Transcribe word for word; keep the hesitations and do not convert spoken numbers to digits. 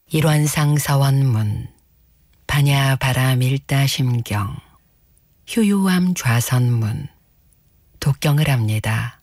일원상 서원문 반야 바람 일다 심경 효유암 좌선문 독경을 합니다.